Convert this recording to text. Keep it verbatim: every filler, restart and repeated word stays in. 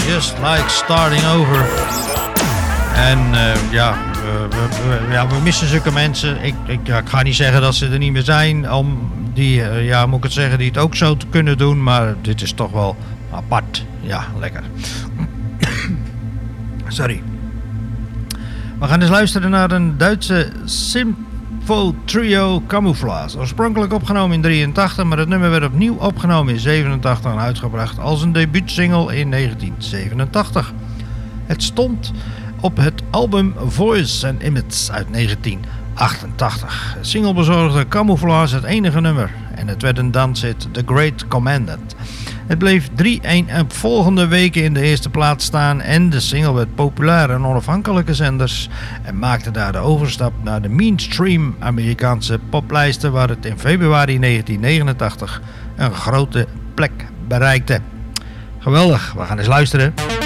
Just Like Starting Over. En uh, ja, uh, we, we, ja, we missen zulke mensen. Ik, ik, ja, ik ga niet zeggen dat ze er niet meer zijn, om die, uh, ja, moet ik het zeggen, die het ook zo te kunnen doen. Maar dit is toch wel apart. Ja, lekker. Sorry. We gaan eens luisteren naar een Duitse Sympho Trio Camouflage. Oorspronkelijk opgenomen in drieëntachtig, maar het nummer werd opnieuw opgenomen in zevenentachtig en uitgebracht als een debuutsingle in negentien zevenentachtig. Het stond op het album Voice and Image uit negentien achtentachtig. Het single bezorgde Camouflage het enige nummer en het werd een danshit, The Great Commandant. Het bleef drie volgende weken in de eerste plaats staan en de single werd populair aan onafhankelijke zenders en maakte daar de overstap naar de mainstream Amerikaanse poplijsten, waar het in februari negentien negenentachtig een grote plek bereikte. Geweldig, we gaan eens luisteren.